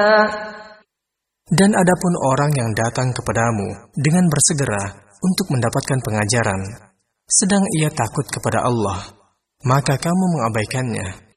Dan adapun orang yang datang kepadamu dengan bersegera untuk mendapatkan pengajaran, sedang ia takut kepada Allah, maka kamu mengabaikannya.